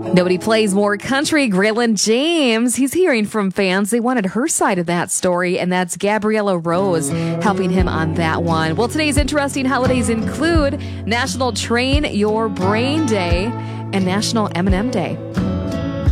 Nobody plays more country. Graylin James, he's hearing from fans. They wanted her side of that story, and that's Gabriella Rose helping him on that one. Well, today's interesting holidays include National Train Your Brain Day and National M&M Day.